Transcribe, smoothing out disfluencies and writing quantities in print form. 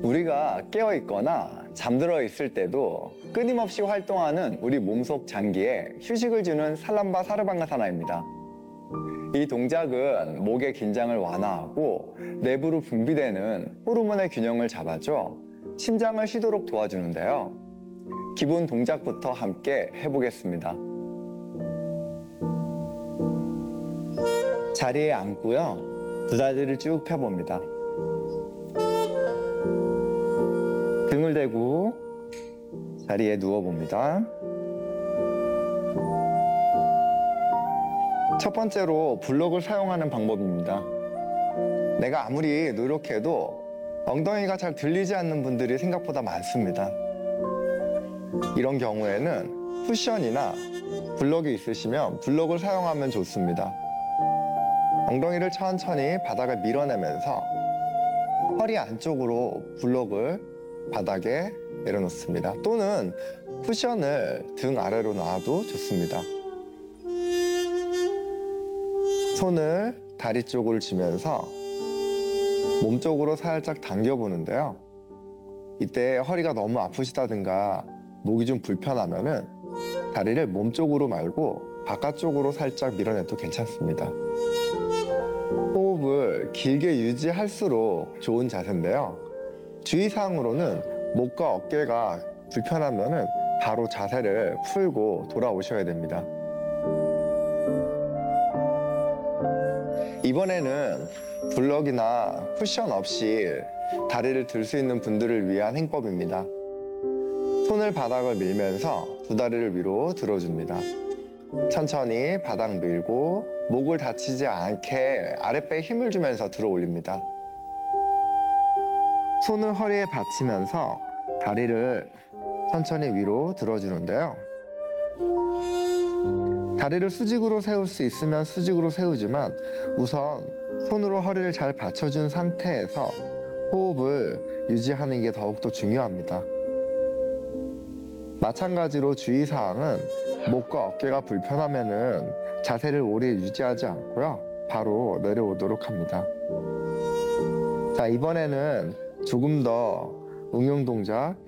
우리가 깨어 있거나 잠들어 있을 때도 끊임없이 활동하는 우리 몸속 장기에 휴식을 주는 살람바 사르방가사나입니다. 이 동작은 목의 긴장을 완화하고 내부로 분비되는 호르몬의 균형을 잡아줘 심장을 쉬도록 도와주는데요. 기본 동작부터 함께 해보겠습니다. 자리에 앉고요. 두 다리를 쭉 펴봅니다. 등을 대고 자리에 누워봅니다. 첫 번째로 블록을 사용하는 방법입니다. 내가 아무리 노력해도 엉덩이가 잘 들리지 않는 분들이 생각보다 많습니다. 이런 경우에는 쿠션이나 블록이 있으시면 블록을 사용하면 좋습니다. 엉덩이를 천천히 바닥을 밀어내면서 허리 안쪽으로 블록을 바닥에 내려놓습니다. 또는 쿠션을 등 아래로 놔도 좋습니다. 손을 다리 쪽으로 쥐면서 몸 쪽으로 살짝 당겨보는데요. 이때 허리가 너무 아프시다든가 목이 좀 불편하면은 다리를 몸 쪽으로 말고 바깥쪽으로 살짝 밀어내도 괜찮습니다. 호흡을 길게 유지할수록 좋은 자세인데요. 주의사항으로는 목과 어깨가 불편하면은 바로 자세를 풀고 돌아오셔야 됩니다. 이번에는 블럭이나 쿠션 없이 다리를 들 수 있는 분들을 위한 행법입니다. 손을 바닥을 밀면서 두 다리를 위로 들어줍니다. 천천히 바닥 밀고 목을 다치지 않게 아랫배에 힘을 주면서 들어 올립니다. 손을 허리에 받치면서 다리를 천천히 위로 들어주는데요. 다리를 수직으로 세울 수 있으면 수직으로 세우지만 우선 손으로 허리를 잘 받쳐준 상태에서 호흡을 유지하는 게 더욱더 중요합니다. 마찬가지로 주의사항은 목과 어깨가 불편하면은 자세를 오래 유지하지 않고요. 바로 내려오도록 합니다. 자, 이번에는 조금 더 응용 동작